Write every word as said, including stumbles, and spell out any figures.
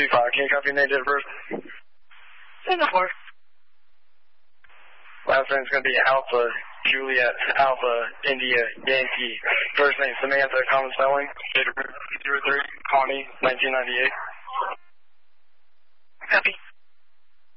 two five. Can you copy your name, date of birth? ten four. Last name's going to be Alpha, Juliet, Alpha, India, Yankee. First name Samantha, common spelling. Date of birth zero three, Connie, nineteen ninety-eight.